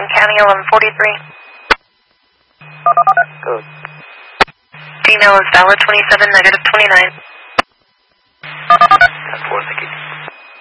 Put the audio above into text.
County 1143. Good. Email is valid 27, negative 29. 10-4,